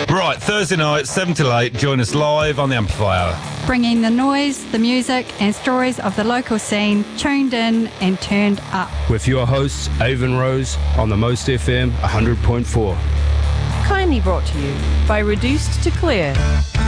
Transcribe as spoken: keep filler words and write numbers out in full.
Right, Thursday night, seven till eight, join us live on the Amplifier. Bringing the noise, the music and stories of the local scene, tuned in and turned up. With your hosts, Avon Rose, on the Most F M one hundred point four. Kindly brought to you by Reduced to Clear.